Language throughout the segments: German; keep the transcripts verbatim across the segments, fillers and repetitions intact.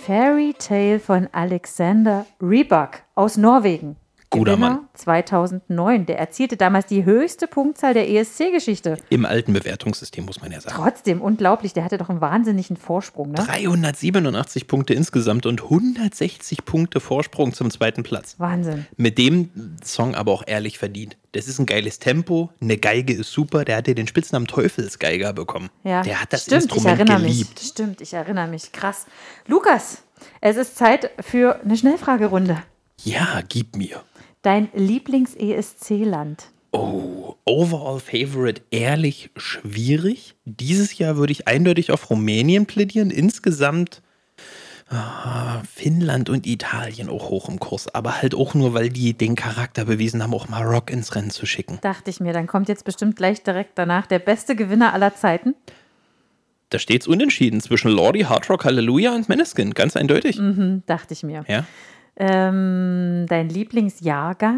Fairy Tale von Alexander Rybak aus Norwegen. Guter Gewinner Mann. zweitausendneun. Der erzielte damals die höchste Punktzahl der E S C-Geschichte. Im alten Bewertungssystem, muss man ja sagen. Trotzdem, unglaublich. Der hatte doch einen wahnsinnigen Vorsprung, ne? dreihundertsiebenundachtzig Punkte insgesamt und hundertsechzig Punkte Vorsprung zum zweiten Platz. Wahnsinn. Mit dem Song aber auch ehrlich verdient. Das ist ein geiles Tempo, eine Geige ist super. Der hat ja den Spitznamen Teufelsgeiger bekommen. Ja, der hat das stimmt, Instrument ich erinnere geliebt. Mich. Stimmt, ich erinnere mich. Krass. Lukas, es ist Zeit für eine Schnellfragerunde. Ja, gib mir. Dein Lieblings-E S C-Land? Oh, Overall Favorite, ehrlich schwierig. Dieses Jahr würde ich eindeutig auf Rumänien plädieren. Insgesamt ah, Finnland und Italien auch hoch im Kurs. Aber halt auch nur, weil die den Charakter bewiesen haben, auch mal Rock ins Rennen zu schicken. Dachte ich mir, dann kommt jetzt bestimmt gleich direkt danach der beste Gewinner aller Zeiten. Da steht's unentschieden zwischen Lordi, Hard Rock, Hallelujah und Måneskin. Ganz eindeutig. Mhm, dachte ich mir. Ja. Ähm, dein Lieblingsjahrgang?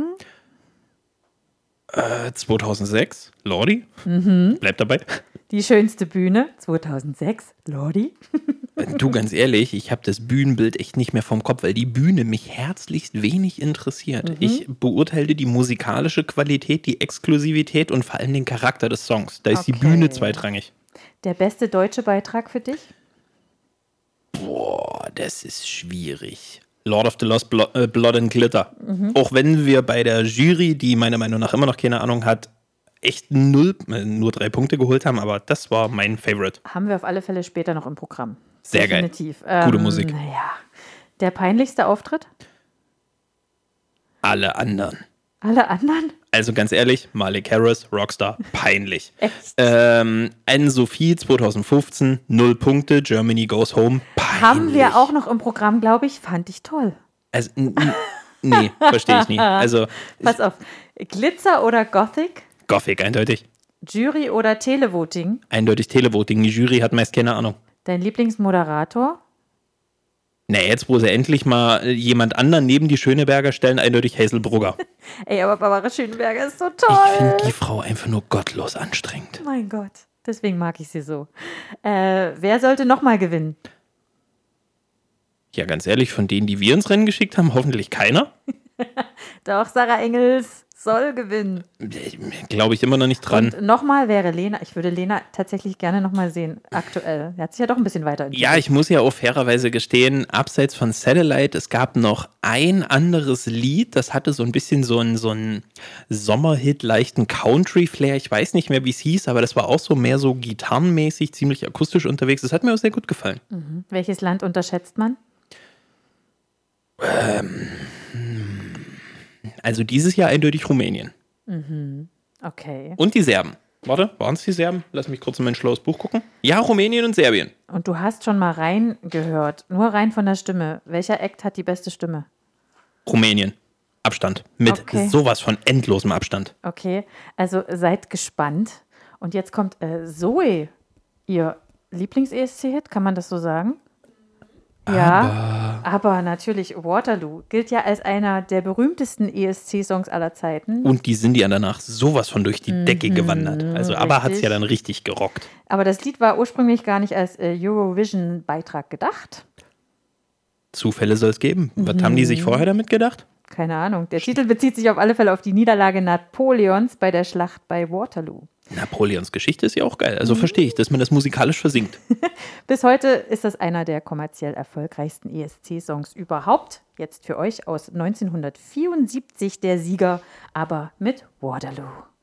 Äh, zweitausendsechs, Lordi. Mhm. Bleib dabei. Die schönste Bühne? zweitausendsechs, Lordi. Du, ganz ehrlich, ich habe das Bühnenbild echt nicht mehr vom Kopf, weil die Bühne mich herzlichst wenig interessiert. Mhm. Ich beurteile die musikalische Qualität, die Exklusivität und vor allem den Charakter des Songs. Da ist Okay. die Bühne zweitrangig. Der beste deutsche Beitrag für dich? Boah, das ist schwierig. Lord of the Lost Blo- äh, Blood and Glitter. Mhm. Auch wenn wir bei der Jury, die meiner Meinung nach immer noch keine Ahnung hat, echt null, äh, nur drei Punkte geholt haben, aber das war mein Favorite. Haben wir auf alle Fälle später noch im Programm. Sehr Definitiv. geil. Gute ähm, Musik. Ja. Der peinlichste Auftritt? Alle anderen. Alle anderen? Also ganz ehrlich, Malik Harris, Rockstar, peinlich. Echt? Ähm, Anne-Sophie zweitausendfünfzehn, null Punkte, Germany Goes Home, peinlich. Haben wir auch noch im Programm, glaube ich, fand ich toll. Also, n- n- nee, verstehe ich nie. Also, Pass auf, Glitzer oder Gothic? Gothic, eindeutig. Jury oder Televoting? Eindeutig Televoting, die Jury hat meist keine Ahnung. Dein Lieblingsmoderator? Na, jetzt, wo sie endlich mal äh, jemand anderen neben die Schöneberger stellen, eindeutig Hazel Brugger. Ey, aber Barbara Schöneberger ist so toll. Ich finde die Frau einfach nur gottlos anstrengend. Mein Gott, deswegen mag ich sie so. Äh, wer sollte nochmal gewinnen? Ja, ganz ehrlich, von denen, die wir ins Rennen geschickt haben, hoffentlich keiner. Doch, Sarah Engels soll gewinnen. Glaube ich immer noch nicht dran. Und nochmal wäre Lena, ich würde Lena tatsächlich gerne nochmal sehen, aktuell. Er hat sich ja doch ein bisschen weiterentwickelt. Ja, ich muss ja auch fairerweise gestehen, abseits von Satellite, es gab noch ein anderes Lied, das hatte so ein bisschen so einen so einen Sommerhit, leichten Country-Flair. Ich weiß nicht mehr, wie es hieß, aber das war auch so mehr so gitarrenmäßig, ziemlich akustisch unterwegs. Das hat mir auch sehr gut gefallen. Mhm. Welches Land unterschätzt man? Ähm, also dieses Jahr eindeutig Rumänien. Mhm. Okay. Und die Serben. Warte, waren es die Serben? Lass mich kurz in mein schlaues Buch gucken. Ja, Rumänien und Serbien. Und du hast schon mal reingehört, nur rein von der Stimme. Welcher Act hat die beste Stimme? Rumänien. Abstand. Mit Okay. sowas von endlosem Abstand. Okay, also seid gespannt. Und jetzt kommt äh, Zoe, ihr Lieblings-E S C-Hit, kann man das so sagen? Ja, aber, aber natürlich Waterloo gilt ja als einer der berühmtesten E S C-Songs aller Zeiten. Und die sind ja danach sowas von durch die Decke Mhm, gewandert. Also ABBA hat es richtig. ja dann richtig gerockt. Aber das Lied war ursprünglich gar nicht als äh, Eurovision-Beitrag gedacht. Zufälle soll es geben. Was haben die sich vorher damit gedacht? Keine Ahnung. Der Titel bezieht sich auf alle Fälle auf die Niederlage Napoleons bei der Schlacht bei Waterloo. Napoleons Geschichte ist ja auch geil. Also verstehe ich, dass man das musikalisch versingt. Bis heute ist das einer der kommerziell erfolgreichsten E S C-Songs überhaupt. Jetzt für euch aus neunzehnhundertvierundsiebzig der Sieger, aber mit Waterloo.